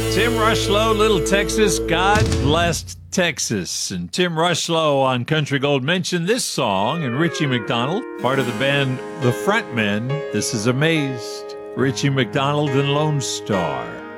Tim Rushlow, Little Texas, God blessed Texas. And Tim Rushlow on Country Gold mentioned this song, and Richie McDonald, part of the band The Frontmen. This is Amazed. Richie McDonald and Lone Star.